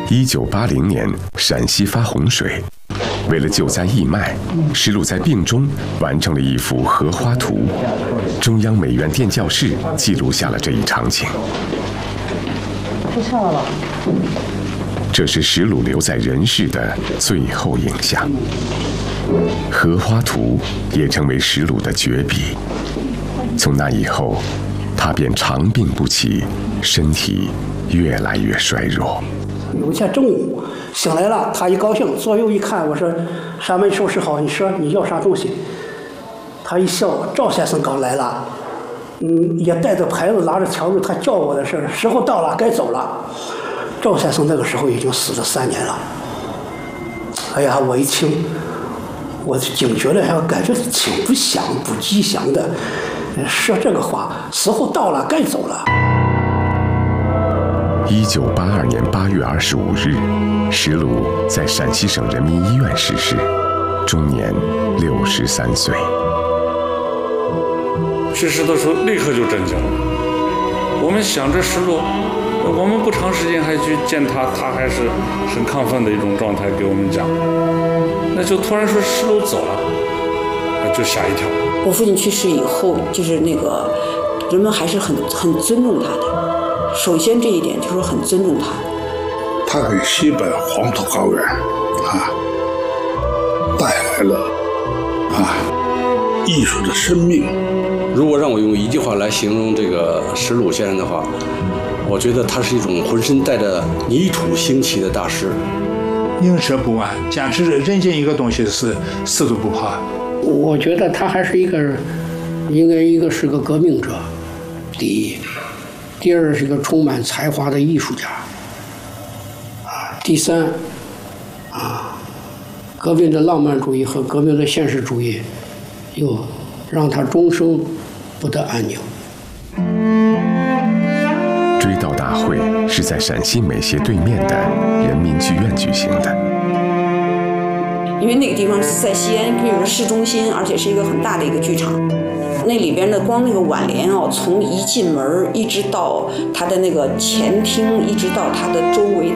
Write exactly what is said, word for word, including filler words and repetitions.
一九八零年，陕西发洪水，为了救灾义卖，石鲁在病中完成了一幅荷花图。中央美院电教室记录下了这一场景。 太吓了！ 这是石鲁留在人世的最后影像。荷花图也成为石鲁的绝笔。从那以后，他便长病不起，身体越来越衰弱。 有一天中午醒来了，他一高兴，左右一看，我说：“上门收拾好，你说你要啥东西？”他一笑：“赵先生刚来了。”嗯，也带着牌子，拿着条子，他叫我的事儿，时候到了，该走了。赵先生那个时候已经死了三年了。哎呀，我一听，我警觉了，还感觉挺不祥、不吉祥的。说这个话，时候到了，该走了。 一九八二年八月二十五日，石鲁在陕西省人民医院逝世，终年六十三岁。 去世的时候立刻就震惊了。我们想着石鲁，我们不长时间还去见他，他还是很亢奋的一种状态给我们讲，那就突然说石鲁走了，就吓一跳。 我父亲去世以后，就是那个人们还是很很尊重他的。首先这一点就是很尊重他。 他给西北黄土高原啊带来了啊艺术的生命。 如果让我用一句话来形容这个石鲁先生的话，我觉得他是一种浑身带着泥土兴起的大师。 宁折不弯，坚持认定一个东西是死都不怕。 我觉得他还是一个，应该一个是个革命者，第一，第二是一个充满才华的艺术家，啊，第三，啊，革命的浪漫主义和革命的现实主义，又让他终生不得安宁。 追悼大会是在陕西美协对面的人民剧院举行的。 因为那个地方是在西安，比如说市中心，而且是一个很大的一个剧场。那里边的光那个挽联哦，从一进门一直到它的那个前厅，一直到它的周围